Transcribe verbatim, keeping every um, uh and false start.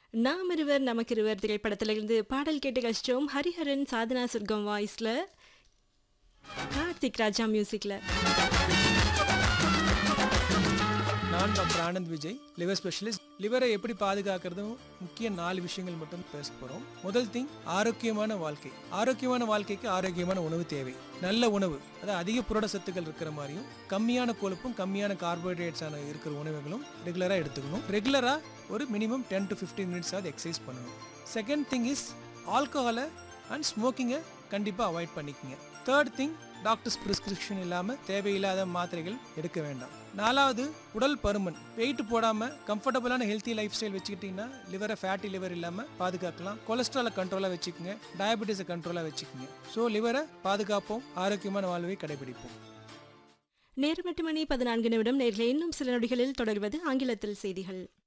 நாம் இருவர் நமக்கிருவர் திரைப்படத்திலிருந்து பாடல் கேட்டு கழிச்சோம். ஹரிஹரன் சாதனா சுர்கம் வாய்ஸ்ல, கார்த்திக் ராஜா மியூசிக்ல. நான் doctor Anand Vijay, liver specialist. லிவரை எப்படி பாதுகாக்கிறதும் முக்கிய நாலு விஷயங்கள் மட்டும் பேச போறோம். முதல் திங், ஆரோக்கியமான வாழ்க்கை. ஆரோக்கியமான வாழ்க்கைக்கு ஆரோக்கியமான உணவு தேவை. நல்ல உணவு, அதாவது அதிக புரத சத்துக்கள் இருக்கிற மாதிரியும் கம்மியான கொழுப்பும் கம்மியான கார்போஹைட்ரேட்ஸான இருக்கிற உணவுகளும் ரெகுலராக எடுத்துக்கணும். ரெகுலராக ஒரு minimum ten to fifteen minutes ஆகுது எக்ஸசைஸ் பண்ணணும். செகண்ட் திங் இஸ் ஆல்கஹாலை அண்ட் ஸ்மோக்கிங்கை கண்டிப்பாக அவாய்ட் பண்ணிக்கோங்க. தேர்ட் திங், டாக்டர்ஸ் பிரிஸ்கிரிப்ஷன் இல்லாமல் தேவையில்லாத மாத்திரைகள் எடுக்க வேண்டாம். நாலாவது, உடல் பருமன். வெயிட் போடாமல் கம்ஃபர்டபுளான ஹெல்த்தி லைஃப் ஸ்டைல் வச்சுக்கிட்டிங்கன்னா லிவரை ஃபேட்டி லிவர் இல்லாமல் பாதுகாக்கலாம். கொலஸ்ட்ராலை கண்ட்ரோலாக வச்சுக்கோங்க, டயபெட்டிஸை கண்ட்ரோலாக வச்சுக்கோங்க. ஸோ லிவரை பாதுகாப்போம், ஆரோக்கியமான வாழ்வை கடைபிடிப்போம். நேரம் எட்டு மணி பதினான்கு நிமிடம். நேரில் இன்னும் சில நொடிகளில் தொடர்வது ஆங்கிலத்தில் செய்திகள்.